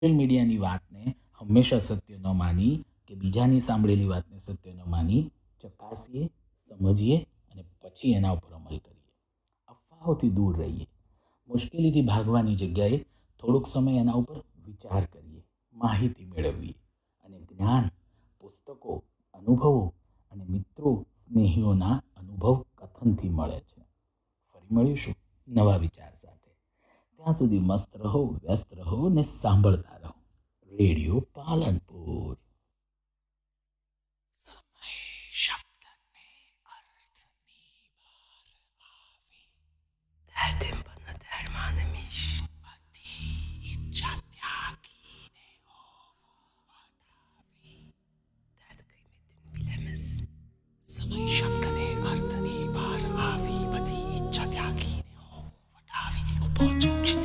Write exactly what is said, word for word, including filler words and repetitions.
Social મીડિયાની વાતને હંમેશા સત્ય ન માની કે બીજાની સાંભળેલી વાતને સત્ય ન માની ચકાસીએ, સમજીએ અને પછી એના ઉપર અમલ કરીએ. અફવાઓથી દૂર રહીએ. મુશ્કેલીથી ભાગવાની જગ્યાએ થોડોક સમય એના ઉપર વિચાર કરીએ, માહિતી મેળવીએ અને જ્ઞાન પુસ્તકો, અનુભવો અને મિત્રો, સ્નેહીઓના અનુભવ કથનથી મળે છે. ફરી મળીશું નવા વિચાર સાથે. ત્યાં સુધી મસ્ત રહો, વ્યસ્ત રહો ને સાંભળતા રહો. રેડિયો પાલનપુર.